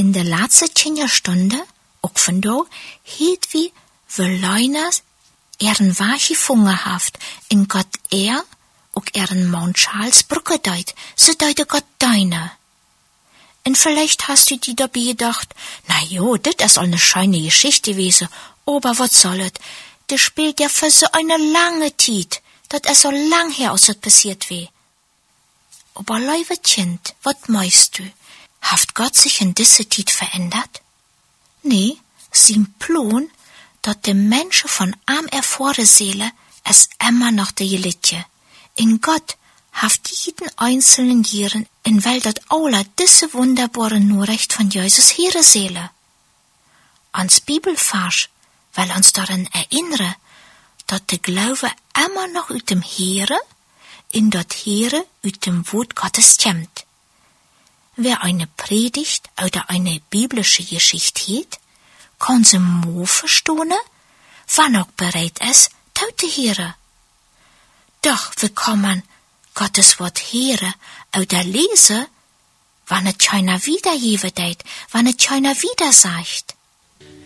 in der letzten Stunde, auch von da, hielt wie Leuners ihren Weg gefunden haft, in Gott auch ihren Mount Charles Brücke deut, so deute Gott deine. Und vielleicht hast du dir dabei gedacht, na jo, das ist all ne scheine Geschichte gewesen, aber was soll es? Das spielt ja für so eine lange Zeit, dat ist so lang her, als es passiert weh. Aber liebe Kind, was meinst du? Haft Gott sich in diese Zeit verändert? Nee, sein Plan, dat de Menschen von arm erfahren Seele, es immer noch de Gelitje. In Gott haft jeden einzelnen Jahren, in wel dat alle diese wunderbare Nachricht von Jesus Heere Seele. Ans Bibelvers will uns daran erinnern, dat de Glaube immer noch uit dem Heere, in dat Heere uit dem Wort Gottes kommt. Wer eine Predigt oder eine biblische Geschichte hielt, kann sie mo verstehen, wann auch bereit ist, taute Heere. Doch wie kann man Gottes Wort hören oder lesen, wann es keiner wiedergeben deit, wann es keiner wieder sagt?